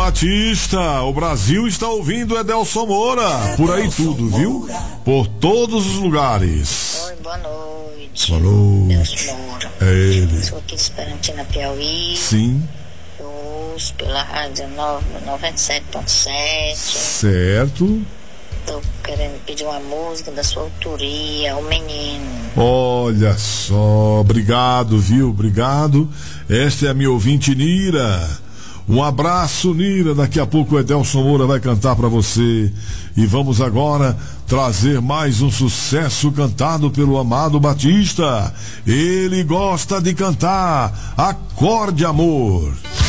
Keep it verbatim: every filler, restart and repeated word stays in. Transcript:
Batista, o Brasil está ouvindo Edelson Moura. Por aí tudo, viu? Por todos os lugares. Oi, boa noite. Boa noite. Edelson Moura. É ele. Sou aqui de Esperantina, Piauí. Sim. Eu ouço pela rádio noventa e sete ponto sete. Certo. Tô querendo pedir uma música da sua autoria, O Menino. Olha só, obrigado, viu? Obrigado. Esta é a minha ouvinte Nira. Um abraço, Nira. Daqui a pouco o Edelson Moura vai cantar pra você. E vamos agora trazer mais um sucesso cantado pelo Amado Batista. Ele gosta de cantar Acorde Amor.